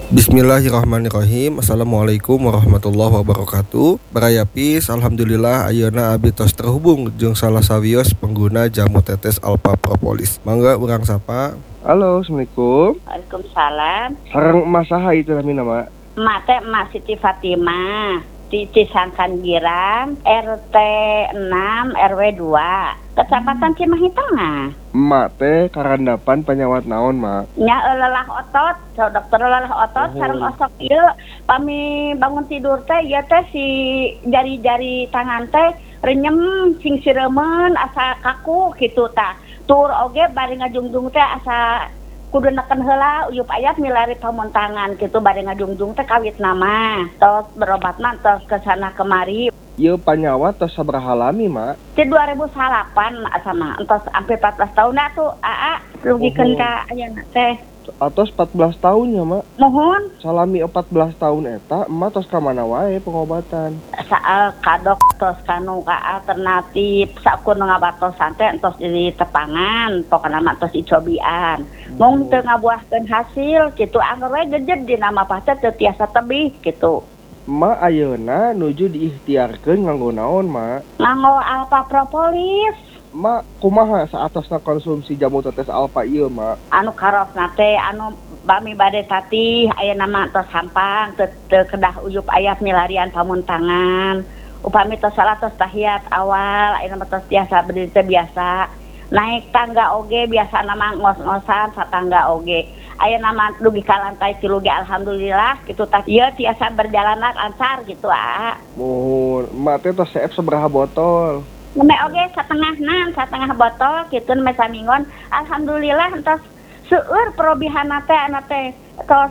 Bismillahirrahmanirrahim. Assalamualaikum warahmatullahi wabarakatuh. Barayapis, alhamdulillah ayeuna abi tos terhubung jeung salah sawios pengguna jamu tetes Alpha Propolis. Mangga urang sapa. Halo, assalamualaikum. Waalaikumsalam. Sareng emas saha itu namina, Mak? Emak teh Emak Siti Fatimah di Cisangkan Girang, RT 6 RW 2, Kecamatan Cimahi Tengah. Emak teh karandapan penyawat naon, Mak? Nya lelah otot, dokter lelah otot sareng osok ieu pami bangun tidur teh ieu teh si jari-jari tangan teh renyem sing siremen asa kaku kitu tah. Tur oge bari ngajungjung teh asa kudu neken heula uyup ayat milari pamuntangan gitu bari ngajungjung teh kawit nama tos berobatna tos kesana kemari. Ieu panyawat tos sabaraha lami, Mak? Ti 2008 asa mah entos sampai 14 tahun tuh rugikeun ka ayeuna teh. Atos 14 tahun ya, Mak? Mohon Salami 14 tahun eta emak tos ka mana wae pengobatan? saal kadok tos kanu ka alternatif sakur ngabatosan teh entos di tepangan pokona mah tos dicobian. Mung teu ngabuahkeun hasil kitu anggar we gejed di nama pasti teu tiasa tebih kitu. Emak ayeuna nuju diikhtiarkeun nganggo naon, Mak? Nganggo Alpha Propolis. Mak, kumaha saatosna konsumsi jamu tetes Alpha ieu, Mak? Anu karosna teh anu bami bade tatih ayeuna mah tos sampang teu kedah uyup aya milarian pamuntangan. Upami tos salah tos tahiyat awal ayeuna mah tos biasa berdiri teh biasa. Naik tangga oge biasa nama ngos-ngosan satangga oge. Ayeuna mah dugi ka lantai 3 ge alhamdulillah kitu tah ieu tiasa berjalan lancar gitu Mohon, emak teh tos seep sabaraha botol? Neme oge satengah botol kitu neme samingon alhamdulillah entos seueur perobihanna teh ana teh tos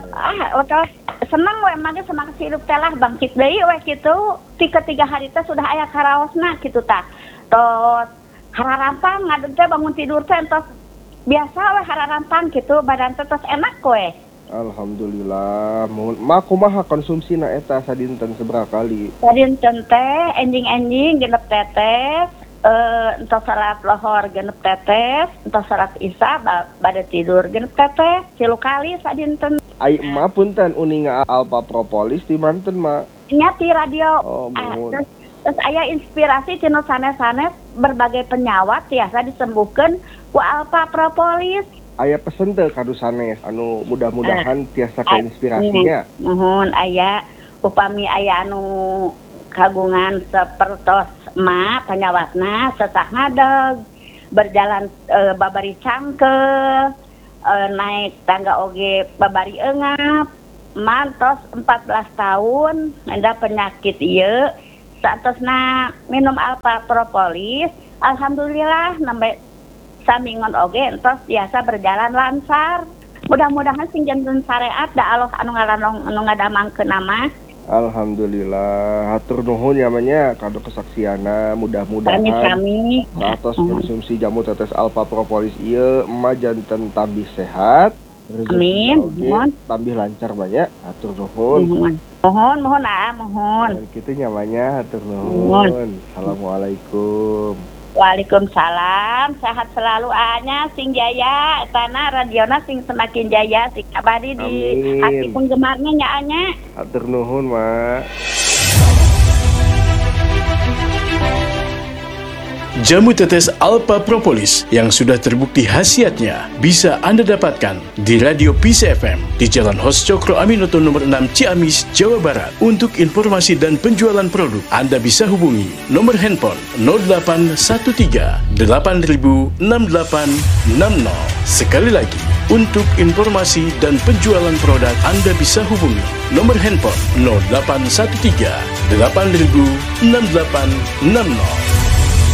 seneng we mah semangat hidup teh lah bangkit deui we kitu ti ketiga hari teh sudah aya karaosna kitu tah tos hararampang ngadeg teh bangun tidur teh entos biasa we hararampang kitu badan teh tos enak we. Alhamdulillah. Mohon mak kumaha konsumsina eta sadinten sabaraha kali? Sadinten teh enjing-enjing genep tetes entos salat lohor genep tetes entos salat isya bade tidur genep tetes 3 kali sadinten. Ai emak punten uninga Alpha Propolis di manten, Mak? Nya ti radio. Terus aya inspirasi cenah sanes-sanes berbagai penyawat tiasa disembuhkeun ku Alpha Propolis. Aya pesen teh kadu sanes anu mudah-mudahan tiasa keinspirasinya. Mohon aya upami aya anu kagungan sapertos emak panyawatna sesah ngadeg berjalan babari cangkel naik tangga oge babari eungap mantos 14 tahun ada penyakit ieu saatosna minum Alpha Propolis alhamdulillah nembe samingon oge entos biasa berjalan lancar. Mudah-mudahan sing janten syariat da Allah anu ngalanong anu ngadamangkeun nama. Alhamdulillah, hatur nuhun namanya kado kesaksiana mudah-mudahan kami atas konsumsi jamu tetes Alpha Propolis ieu emak janten tambih sehat. Amin. Mohon tambih lancar banyak. Hatur nuhun. Mohon. Kitu nyamanya hatur nuhun. Assalamualaikum. Waalaikumsalam, sehat selalu anya sing jaya, tanah radiona sing semakin jaya, sing abadi di hati penggemarnya nya anya. Hatur nuhun, Mak. Jamu tetes Alpha Propolis yang sudah terbukti khasiatnya bisa Anda dapatkan di Radio Peace FM di Jalan Hos Cokro Aminoto nomor 6 Ciamis, Jawa Barat. Untuk informasi dan penjualan produk, Anda bisa hubungi nomor handphone 0813 8000 6860. Sekali lagi, untuk informasi dan penjualan produk, Anda bisa hubungi nomor handphone 0813 8000 6860.